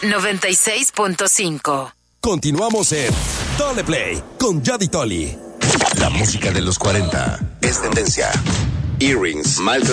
96.5. Continuamos en Dale Play con Yadi Toli. La música de los 40 es tendencia. Earrings, Malcolm